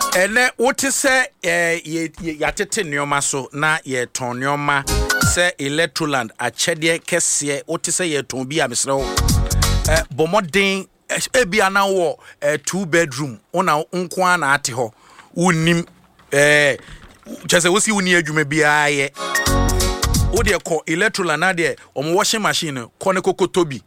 ene wote se yatete nneoma so na ye ton nneoma se Electroland achede kese wote se ye ton bi amesrewo bomodin ebia na wo 2 bedroom ona nko na ate ho unim chese wosi uni adwuma bia ye wo de ko Electroland na de omo washing machine ko ne kokotobi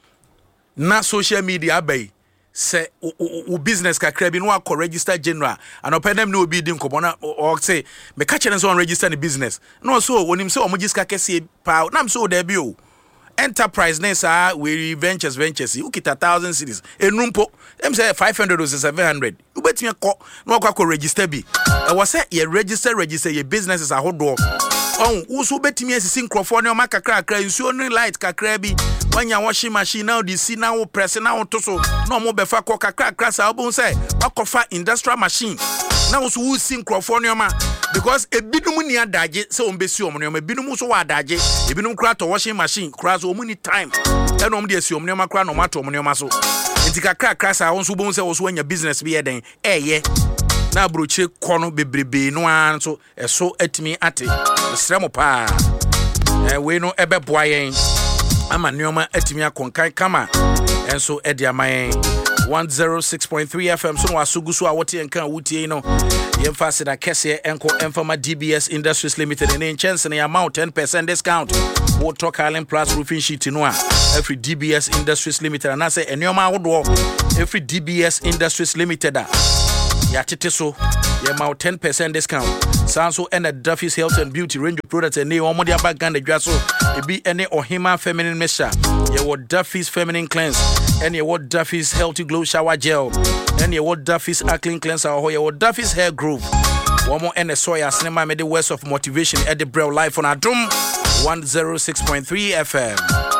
na social media abai se o business kakra bi no akọ register general and opedem no obi di nkomo na o say me ka chere so on register the business no so onim se omo giska kese pa na so there bi o enterprise name we ventures you kita 1,000 cities enumpo em say 500 or 700 you bet me ko no akọ register bi e was say ye register your businesses ahodo on uso betimi asisi nkrofo ne o makakra nsuo no light kakra bi wanya washing machine now the see now press now to so no mo befa ko kakra sa obun say wakofa industrial machine now so usi nkrofo ne ma because ebinum ni adaje say on besi omne ma ebinum so wa adaje ebinum kra to washing machine kra so omuni time e no mo de esi omne ma kra no ma to omne ma so enti kakra sa on so obun say wo so anya business bi eden eye na broche kono bebrebe no an so eso atimi ate sremo pa we no ebeboa yen ama neoma atimi akonkan kama enso edi amayen 106.3 FM so wasugu so awote enkan wutie no yemfa sida kese enko enfama DBS Industries Limited in chance na amount 10% discount wo talk Allen Plus roofing sheet no a every DBS Industries Limited and I say neoma wodo every DBS Industries Limited ya tete so ya ma 10% discount sanso and a Duffy's Health and Beauty range of products and omo dia bag and dwa so ebi ene Ohima feminine mixture ya wo Duffy's feminine cleanse and ya wo Duffy's healthy glow shower gel and ya wo Duffy's acne cleanser or ya wo Duffy's hair growth one more ene soya cinema made the words of motivation at the Braille life on Adum 106.3 FM